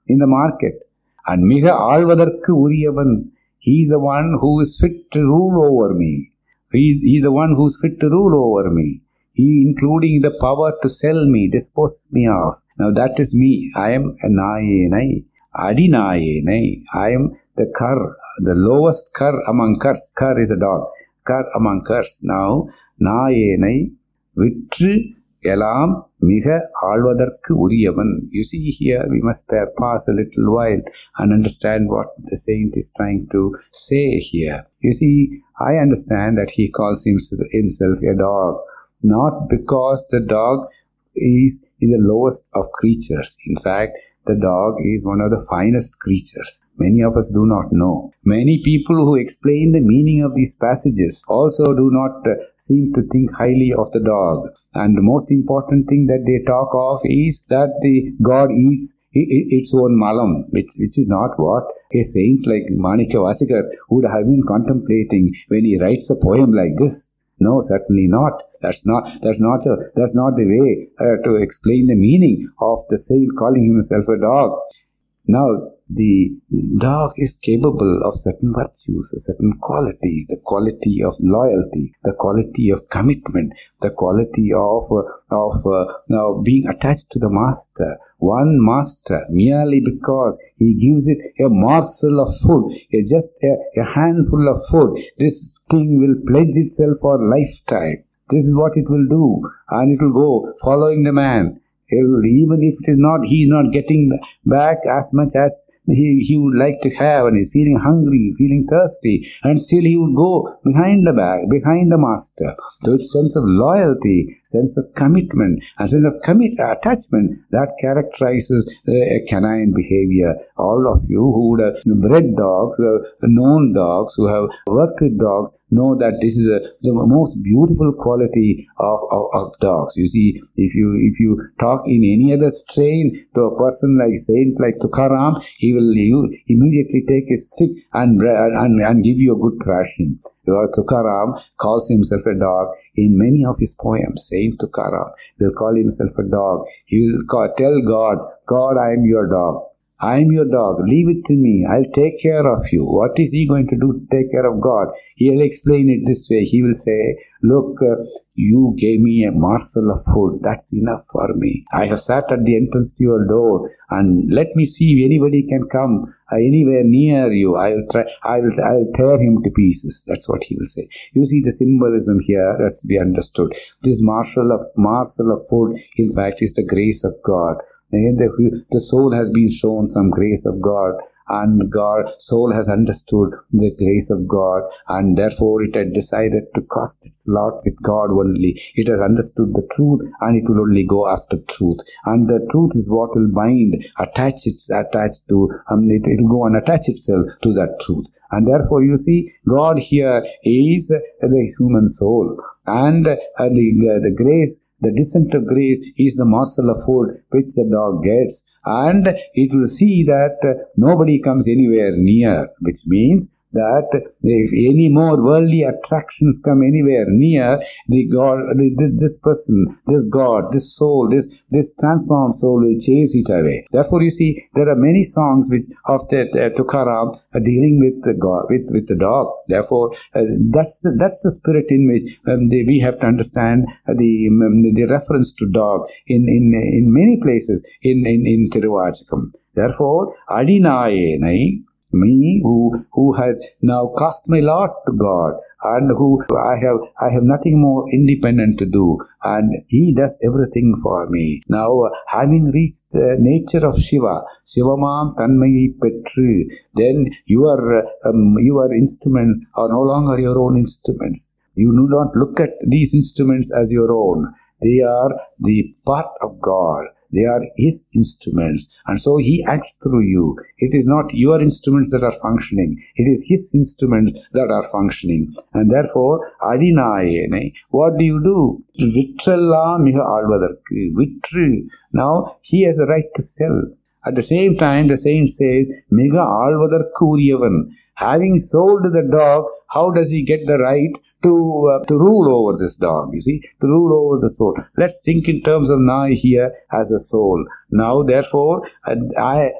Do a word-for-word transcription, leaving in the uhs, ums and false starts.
in the market. And miga alvadarku uriyavan, he is the one who is fit to rule over me. He is, he is the one who is fit to rule over me. He including the power to sell me, dispose me of. Now that is me. I am a nayenai, adinayenai. I am the cur, the lowest cur among curs. Cur is a dog. Cur among curs. Now, nayenai, vitru elam miga alvadarku uriyavan. You see here, we must pause a little while and understand what the saint is trying to say here. You see, I understand that he calls himself a dog, not because the dog is, is the lowest of creatures. In fact, the dog is one of the finest creatures. Many of us do not know. Many people who explain the meaning of these passages also do not uh, seem to think highly of the dog. And the most important thing that they talk of is that the God eats its own malam, which, which is not what a saint like Manikya Vasikar would have been contemplating when he writes a poem like this. No, certainly not. That's not. That's not. A, that's not the way uh, to explain the meaning of the saint calling himself a dog. Now, the dog is capable of certain virtues, certain qualities, the quality of loyalty, the quality of commitment, the quality of uh, of uh, now being attached to the master. One master, merely because he gives it a morsel of food, a, just a, a handful of food, this thing will pledge itself for a lifetime. This is what it will do, and it will go following the man. He'll, even if it is not, he is not getting back as much as he, he would like to have, and he's feeling hungry, feeling thirsty, and still he would go behind the back, behind the master. So it's sense of loyalty, sense of commitment, and sense of commit attachment that characterizes uh, a canine behavior. All of you who would have bred dogs, who have known dogs, who have worked with dogs, know that this is a, the most beautiful quality of, of, of dogs. You see, if you if you talk in any other strain to a person like Saint like Tukaram, he will you immediately take a stick and, and, and give you a good thrashing. Because Tukaram calls himself a dog in many of his poems. Saint Tukaram will call himself a dog. He will call, tell God, God, I am your dog. I am your dog. Leave it to me. I'll take care of you. What is he going to do to take care of God? He'll explain it this way. He will say, look, uh, you gave me a morsel of food. That's enough for me. I have sat at the entrance to your door, and let me see if anybody can come uh, anywhere near you. I will try. I will. I will tear him to pieces. That's what he will say. You see the symbolism here has to be understood. This morsel of morsel of food, in fact, is the grace of God. The, the soul has been shown some grace of God, and God, soul has understood the grace of God, and therefore it had decided to cast its lot with God only. It has understood the truth, and it will only go after truth. And the truth is what will bind, attach its attached to, um, it will go and attach itself to that truth. And therefore, you see, God here is the human soul, and uh, the, uh, the grace, the descent of grace is the morsel of food which the dog gets, and it will see that uh, nobody comes anywhere near, which means that if any more worldly attractions come anywhere near, the God, this, this person, this God, this soul, this this transformed soul will chase it away. Therefore, you see, there are many songs which of the uh, Tukaram are dealing with the God, with with the dog. Therefore, uh, that's the, that's the spirit in which um, the, we have to understand uh, the um, the reference to dog in in in many places in in in Tiruvachakam. Therefore, Adinayenai, me who who has now cast my lot to God, and who I have I have nothing more independent to do, and he does everything for me. Now, uh, having reached the nature of Shiva, Shivamam Tanmayi Petru, then your uh, um, your instruments are no longer your own instruments. You do not look at these instruments as your own. They are the part of God. They are his instruments, and so he acts through you. It is not your instruments that are functioning. It is his instruments that are functioning. And therefore, Adinayene, what do you do? Vitralla miga alvadarku. Vitru. Now, he has a right to sell. At the same time, the saint says, miga alvadarku uriyavan. Having sold the dog, how does he get the right to uh, to rule over this dog, you see, to rule over the soul? Let's think in terms of Nai here as a soul. Now, therefore, uh, I